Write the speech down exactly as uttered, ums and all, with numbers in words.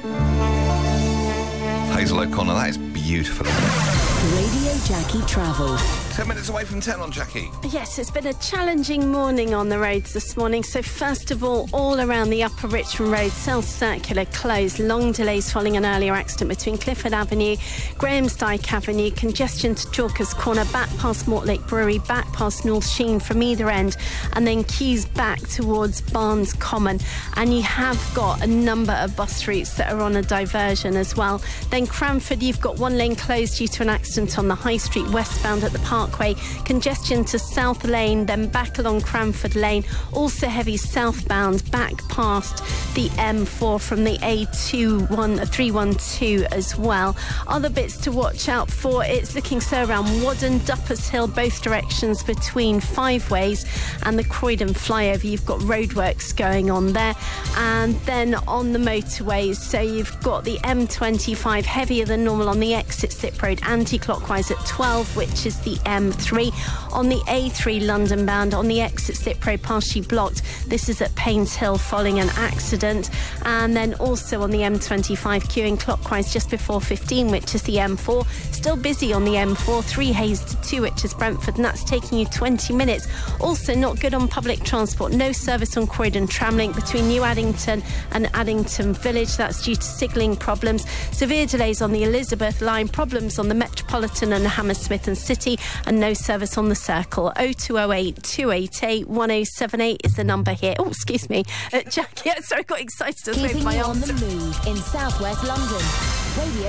Hazel O'Connor, that is beautiful. Radio Jackie Travel. Ten minutes away from ten on Jackie. Yes, it's been a challenging morning on the roads this morning. So first of all, all around the Upper Richmond Road, South Circular closed. Long delays following an earlier accident between Clifford Avenue, Grahamsdyke Avenue, congestion to Chalkers Corner, back past Mortlake Brewery, back past North Sheen from either end, and then queues back towards Barnes Common. And you have got a number of bus routes that are on a diversion as well. Then Cranford, you've got one lane closed due to an accident on the High Street westbound at the Parkway. Congestion to South Lane, then back along Cranford Lane. Also heavy southbound back past the M four from the A two three one two as well. Other bits to watch out for, it's looking so around Wadden, Duppers Hill, both directions between Five Ways and the Croydon flyover. You've got roadworks going on there. And then on the motorways, so you've got the M twenty-five heavier than normal on the exit Slip Road anti-clockwise at twelve, which is the M three. On the A three London bound, on the exit Slip Road partially blocked. This is at Paynes Hill following an accident. And then also on the M twenty-five queuing clockwise just before fifteen, which is the M four. Still busy on the M four, three Hayes to two, which is Brentford, and that's taking you twenty minutes. Also not good on public transport. No service on Croydon Tramlink between New Addington and Addington Village. That's due to signalling problems. Severe delays on the Elizabeth line, problems on the Metropolitan and Hammersmith and City, and no service on the Circle. oh two oh eight, two eight eight, one oh seven eight is the number here. Oh, excuse me. Uh, Jackie, sorry, I got excited. Keeping you on the move in South West London. Radio